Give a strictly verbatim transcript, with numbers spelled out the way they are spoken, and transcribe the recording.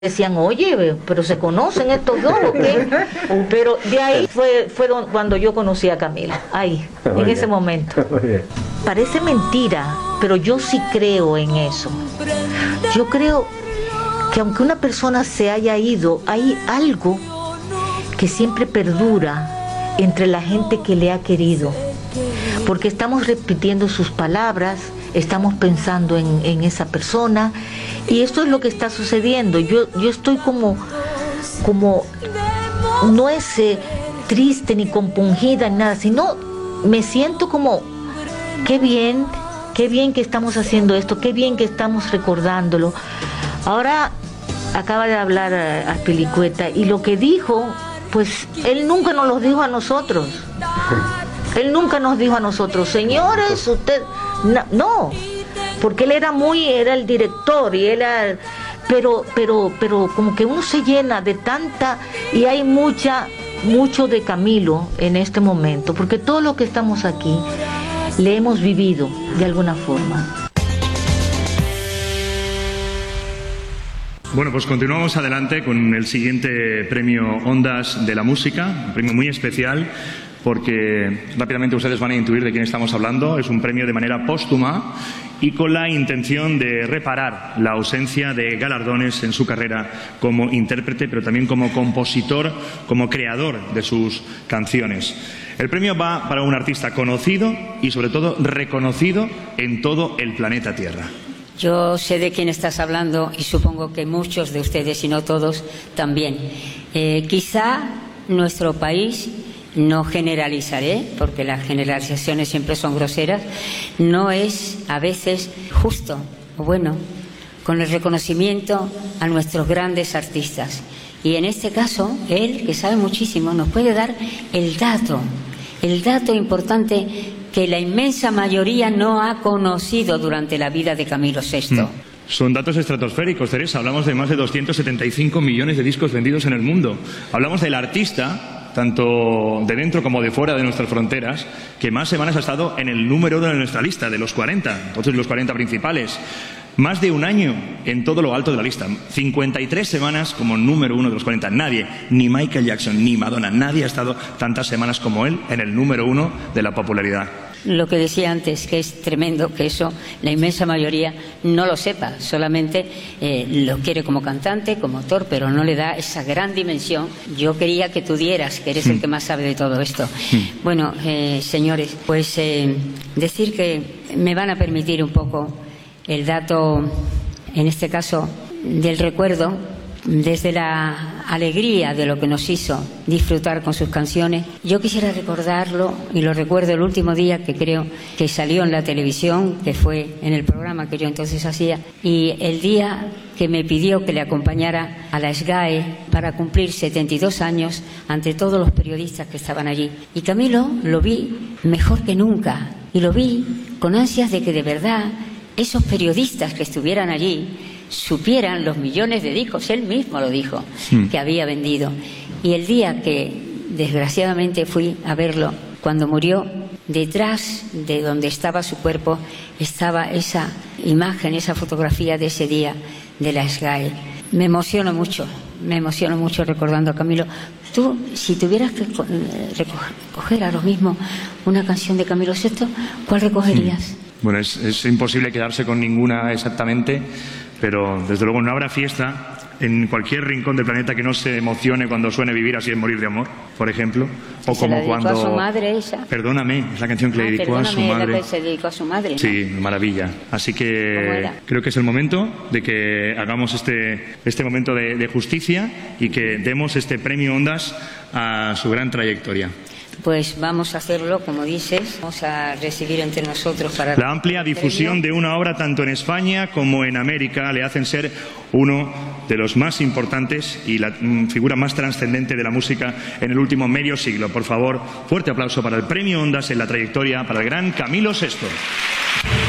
Decían, oye, pero se conocen estos dos, ¿o qué? Pero de ahí fue, fue cuando yo conocí a Camila, ahí, en ese momento. Parece mentira, pero yo sí creo en eso. Yo creo que aunque una persona se haya ido, hay algo que siempre perdura entre la gente que le ha querido. Porque estamos repitiendo sus palabras, estamos pensando en, en esa persona, y esto es lo que está sucediendo. Yo, yo estoy como, como, no es eh, triste ni compungida ni nada, sino me siento como, qué bien, qué bien que estamos haciendo esto, qué bien que estamos recordándolo. Ahora acaba de hablar a, a Pilicueta, y lo que dijo, pues él nunca nos lo dijo a nosotros. Él nunca nos dijo a nosotros, señores, usted, no, no, porque él era muy, era el director y era, pero, pero, pero como que uno se llena de tanta, y hay mucha, mucho de Camilo en este momento, porque todo lo que estamos aquí le hemos vivido de alguna forma. Bueno, pues continuamos adelante con el siguiente premio Ondas de la Música, un premio muy especial, porque rápidamente ustedes van a intuir de quién estamos hablando. Es un premio de manera póstuma y con la intención de reparar la ausencia de galardones en su carrera como intérprete, pero también como compositor, como creador de sus canciones. El premio va para un artista conocido y sobre todo reconocido en todo el planeta Tierra. Yo sé de quién estás hablando y supongo que muchos de ustedes, si no todos, también. Eh, quizá nuestro país, no generalizaré, porque las generalizaciones siempre son groseras, no es a veces justo o bueno con el reconocimiento a nuestros grandes artistas. Y en este caso, él, que sabe muchísimo, nos puede dar el dato, el dato importante que la inmensa mayoría no ha conocido durante la vida de Camilo sexto. Mm. Son datos estratosféricos, Teresa. Hablamos de más de doscientos setenta y cinco millones de discos vendidos en el mundo. Hablamos del artista, tanto de dentro como de fuera de nuestras fronteras, que más semanas ha estado en el número uno de nuestra lista, de los cuarenta, entonces los cuarenta principales. Más de un año en todo lo alto de la lista. cincuenta y tres semanas como número uno de los cuarenta. Nadie, ni Michael Jackson, ni Madonna, nadie ha estado tantas semanas como él en el número uno de la popularidad. Lo que decía antes, que es tremendo que eso la inmensa mayoría no lo sepa, solamente eh, lo quiere como cantante, como autor, pero no le da esa gran dimensión. Yo quería que tú dieras, que eres mm. el que más sabe de todo esto. Mm. Bueno, eh, señores, pues eh, decir que me van a permitir un poco el dato, en este caso, del recuerdo, desde la alegría de lo que nos hizo disfrutar con sus canciones. Yo quisiera recordarlo, y lo recuerdo el último día que creo que salió en la televisión, que fue en el programa que yo entonces hacía, y el día que me pidió que le acompañara a la S G A E para cumplir setenta y dos años ante todos los periodistas que estaban allí. Y Camilo lo vi mejor que nunca, y lo vi con ansias de que de verdad esos periodistas que estuvieran allí supieran los millones de discos, él mismo lo dijo, sí, que había vendido. Y el día que desgraciadamente fui a verlo, cuando murió, detrás de donde estaba su cuerpo estaba esa imagen, esa fotografía de ese día de la S G A E. Me emociono mucho, me emociono mucho recordando a Camilo. Tú, si tuvieras que recoger ahora mismo una canción de Camilo sexto, ¿cuál recogerías? Sí. Bueno, es, es imposible quedarse con ninguna exactamente, pero desde luego no habrá fiesta en cualquier rincón del planeta que no se emocione cuando suene Vivir así es morir de amor, por ejemplo, o se como la cuando a su madre esa. Perdóname, es la canción que ah, le dedicó a su madre. La que se dedicó a su madre, ¿no? Sí, maravilla. Así que creo que es el momento de que hagamos este este momento de, de justicia y que demos este premio Ondas a su gran trayectoria. Pues vamos a hacerlo, como dices, vamos a recibir entre nosotros para... La amplia difusión de una obra tanto en España como en América le hacen ser uno de los más importantes y la mm, figura más trascendente de la música en el último medio siglo. Por favor, fuerte aplauso para el premio Ondas en la trayectoria para el gran Camilo sexto.